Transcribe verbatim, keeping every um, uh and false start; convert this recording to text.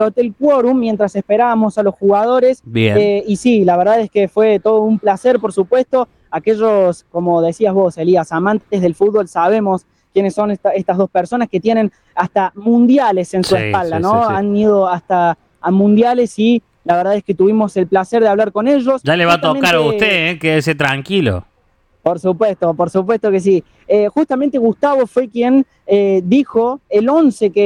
el quórum mientras esperábamos a los jugadores. Bien. Eh, y sí, la verdad es que fue todo un placer, por supuesto. Aquellos, como decías vos, Elías, amantes del fútbol, sabemos quiénes son esta, estas dos personas que tienen hasta mundiales en su Sí, espalda, sí, ¿no? sí, sí. Han ido hasta a mundiales y la verdad es que tuvimos el placer de hablar con ellos. Ya le va a tocar a Justamente, usted, ¿eh? Quédese tranquilo. por supuesto, por supuesto que sí. Eh, justamente Gustavo fue quien eh, dijo el once que